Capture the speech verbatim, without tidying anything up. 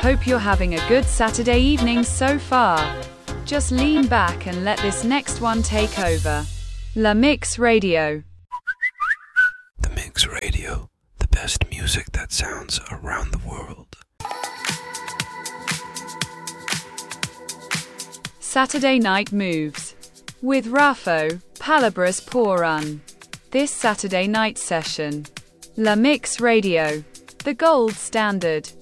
Hope you're having a good Saturday evening so far. Just lean back and let this next one take over. La Mix Radio. The Mix Radio, the best music that sounds around the world. Saturday Night Moves with Rafo Palabras Porun. This Saturday night session. La Mix Radio, the gold standard.